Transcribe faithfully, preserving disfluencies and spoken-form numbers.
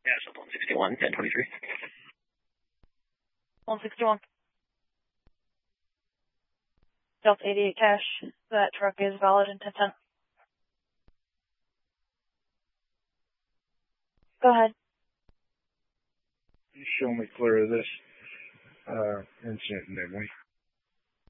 Yeah, so one sixty-one, ten twenty-three. one sixty-one. Delta eighty-eight cash. That truck is valid in ten ten. Go ahead. You show me clear of this uh, incident, didn't we?